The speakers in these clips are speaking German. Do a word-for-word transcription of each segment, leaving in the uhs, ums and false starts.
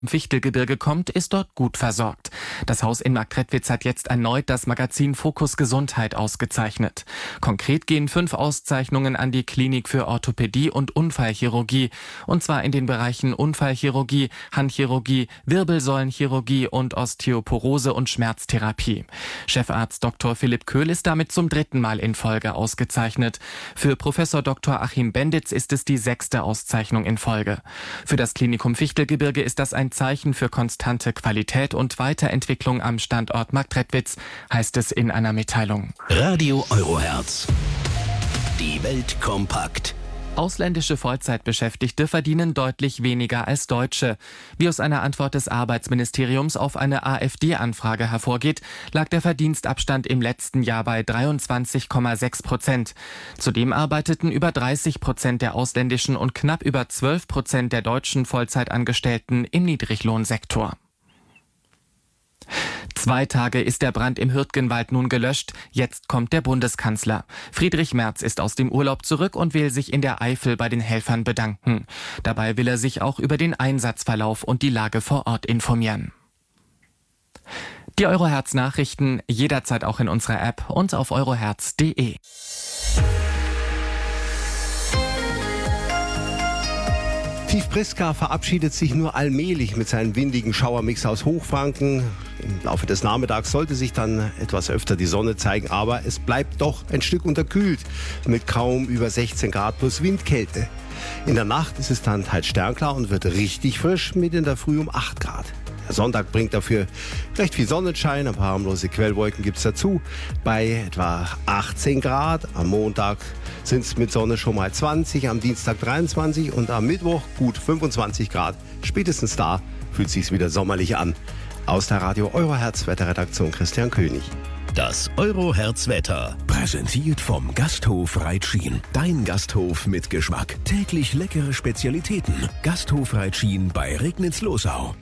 Fichtelgebirge kommt, ist dort gut versorgt. Das Haus in Marktredwitz hat jetzt erneut das Magazin Fokus Gesundheit ausgezeichnet. Konkret gehen fünf Auszeichnungen an die Klinik für Orthopädie und Unfallchirurgie. Und zwar in den Bereichen Unfallchirurgie, Handchirurgie, Wirbelsäulenchirurgie und Osteoporose und Schmerztherapie. Chefarzt Doktor Philipp Köhl ist damit zum dritten Mal in Folge ausgezeichnet. Für Professor Doktor Achim Benditz ist es die sechste Auszeichnung in Folge. Für das Klinikum Fichtelgebirge ist das ein Zeichen für konstante Qualität und Weiterentwicklung am Standort Marktredwitz, heißt es in einer Mitteilung. Radio Eurohertz. Die Welt kompakt. Ausländische Vollzeitbeschäftigte verdienen deutlich weniger als Deutsche. Wie aus einer Antwort des Arbeitsministeriums auf eine AfD-Anfrage hervorgeht, lag der Verdienstabstand im letzten Jahr bei dreiundzwanzig Komma sechs Prozent. Zudem arbeiteten über dreißig Prozent der ausländischen und knapp über zwölf Prozent der deutschen Vollzeitangestellten im Niedriglohnsektor. Zwei Tage ist der Brand im Hürtgenwald nun gelöscht. Jetzt kommt der Bundeskanzler. Friedrich Merz ist aus dem Urlaub zurück und will sich in der Eifel bei den Helfern bedanken. Dabei will er sich auch über den Einsatzverlauf und die Lage vor Ort informieren. Die Eurohertz-Nachrichten jederzeit auch in unserer App und auf eurohertz punkt de. Tief Priska verabschiedet sich nur allmählich mit seinem windigen Schauermix aus Hochfranken. Im Laufe des Nachmittags sollte sich dann etwas öfter die Sonne zeigen, aber es bleibt doch ein Stück unterkühlt mit kaum über sechzehn Grad plus Windkälte. In der Nacht ist es dann halt sternklar und wird richtig frisch mit in der Früh um acht Grad. Der Sonntag bringt dafür recht viel Sonnenschein, ein paar harmlose Quellwolken gibt es dazu. Bei etwa achtzehn Grad, am Montag sind es mit Sonne schon mal zwanzig, am Dienstag dreiundzwanzig und am Mittwoch gut fünfundzwanzig Grad. Spätestens da fühlt es sich wieder sommerlich an. Aus der Radio Eurohertz Wetterredaktion Christian König. Das Eurohertz-Wetter. Präsentiert vom Gasthof Reitschien. Dein Gasthof mit Geschmack. Täglich leckere Spezialitäten. Gasthof Reitschien bei Regnitz-Losau.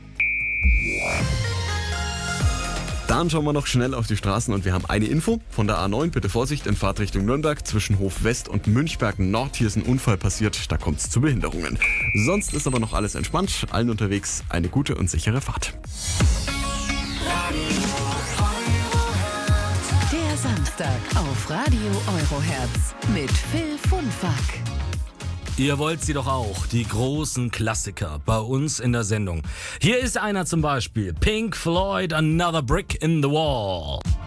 Dann schauen wir noch schnell auf die Straßen und wir haben eine Info von der A neun. Bitte Vorsicht in Fahrtrichtung Nürnberg zwischen Hof West und Münchberg Nord. Hier ist ein Unfall passiert, da kommt es zu Behinderungen. Sonst ist aber noch alles entspannt. Allen unterwegs eine gute und sichere Fahrt. Der Samstag auf Radio Eurohertz mit Phil Funfack. Ihr wollt sie doch auch, die großen Klassiker, bei uns in der Sendung. Hier ist einer zum Beispiel, Pink Floyd, Another Brick in the Wall.